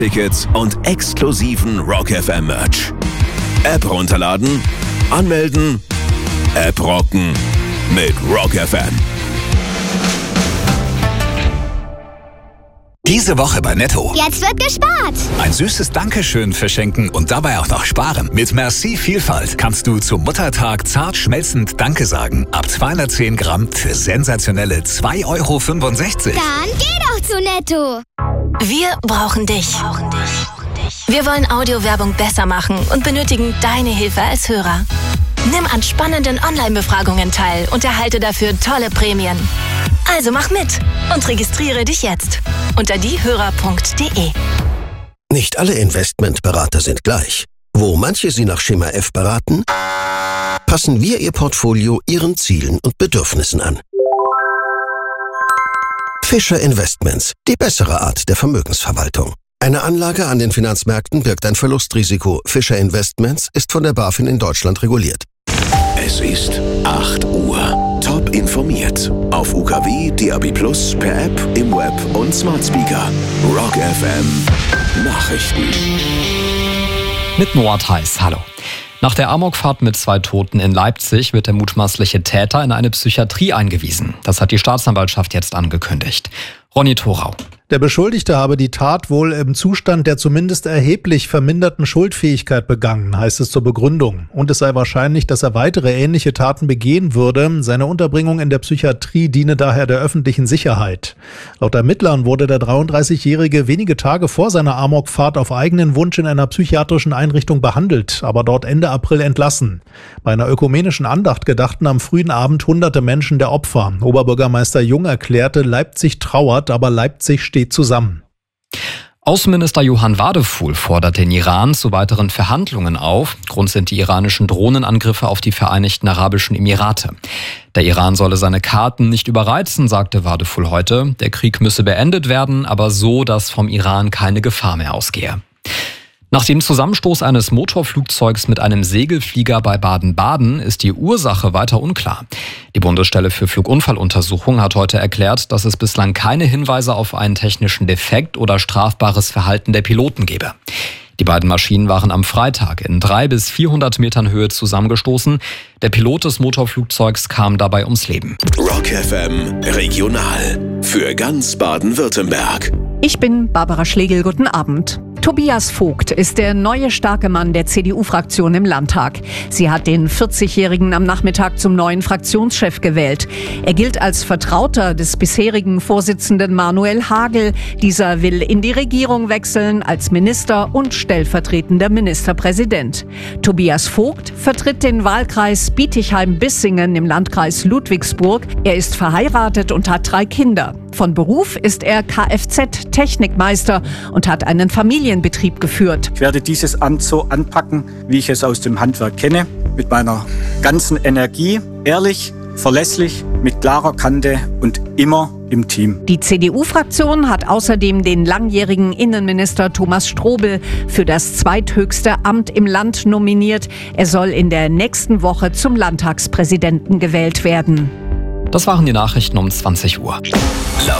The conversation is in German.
Tickets und exklusiven Rock FM Merch. App runterladen, anmelden, App rocken mit Rock FM. Diese Woche bei Netto. Jetzt wird gespart. Ein süßes Dankeschön verschenken und dabei auch noch sparen. Mit Merci Vielfalt kannst du zum Muttertag zart schmelzend Danke sagen. Ab 210 Gramm für sensationelle 2,65 €. Dann geh doch zu Netto. Wir brauchen dich. Wir wollen Audiowerbung besser machen und benötigen deine Hilfe als Hörer. Nimm an spannenden Online-Befragungen teil und erhalte dafür tolle Prämien. Also mach mit und registriere dich jetzt unter diehörer.de. Nicht alle Investmentberater sind gleich. Wo manche Sie nach Schema F beraten, passen wir Ihr Portfolio Ihren Zielen und Bedürfnissen an. Fischer Investments, die bessere Art der Vermögensverwaltung. Eine Anlage an den Finanzmärkten birgt ein Verlustrisiko. Fischer Investments ist von der BaFin in Deutschland reguliert. Es ist 8 Uhr. Top informiert. Auf UKW, DAB+, per App, im Web und Smart Speaker. Rock FM Nachrichten. Mit Noah Theis, hallo. Nach der Amokfahrt mit 2 Toten in Leipzig wird der mutmaßliche Täter in eine Psychiatrie eingewiesen. Das hat die Staatsanwaltschaft jetzt angekündigt. Ronny Thorau. Der Beschuldigte habe die Tat wohl im Zustand der zumindest erheblich verminderten Schuldfähigkeit begangen, heißt es zur Begründung. Und es sei wahrscheinlich, dass er weitere ähnliche Taten begehen würde. Seine Unterbringung in der Psychiatrie diene daher der öffentlichen Sicherheit. Laut Ermittlern wurde der 33-Jährige wenige Tage vor seiner Amokfahrt auf eigenen Wunsch in einer psychiatrischen Einrichtung behandelt, aber dort Ende April entlassen. Bei einer ökumenischen Andacht gedachten am frühen Abend hunderte Menschen der Opfer. Oberbürgermeister Jung erklärte, Leipzig trauert, aber Leipzig steht zusammen. Außenminister Johann Wadefuhl fordert den Iran zu weiteren Verhandlungen auf. Grund sind die iranischen Drohnenangriffe auf die Vereinigten Arabischen Emirate. Der Iran solle seine Karten nicht überreizen, sagte Wadefuhl heute. Der Krieg müsse beendet werden, aber so, dass vom Iran keine Gefahr mehr ausgehe. Nach dem Zusammenstoß eines Motorflugzeugs mit einem Segelflieger bei Baden-Baden ist die Ursache weiter unklar. Die Bundesstelle für Flugunfalluntersuchung hat heute erklärt, dass es bislang keine Hinweise auf einen technischen Defekt oder strafbares Verhalten der Piloten gebe. Die beiden Maschinen waren am Freitag in 300 bis 400 Metern Höhe zusammengestoßen. Der Pilot des Motorflugzeugs kam dabei ums Leben. Rock FM Regional für ganz Baden-Württemberg. Ich bin Barbara Schlegel, guten Abend. Tobias Vogt ist der neue starke Mann der CDU-Fraktion im Landtag. Sie hat den 40-Jährigen am Nachmittag zum neuen Fraktionschef gewählt. Er gilt als Vertrauter des bisherigen Vorsitzenden Manuel Hagel. Dieser will in die Regierung wechseln als Minister und stellvertretender Ministerpräsident. Tobias Vogt vertritt den Wahlkreis Bietigheim-Bissingen im Landkreis Ludwigsburg. Er ist verheiratet und hat 3 Kinder. Von Beruf ist er Kfz-Technikmeister und hat einen Familienbetrieb geführt. Ich werde dieses Amt so anpacken, wie ich es aus dem Handwerk kenne, mit meiner ganzen Energie, ehrlich, verlässlich, mit klarer Kante und immer im Team. Die CDU-Fraktion hat außerdem den langjährigen Innenminister Thomas Strobel für das zweithöchste Amt im Land nominiert. Er soll in der nächsten Woche zum Landtagspräsidenten gewählt werden. Das waren die Nachrichten um 20 Uhr.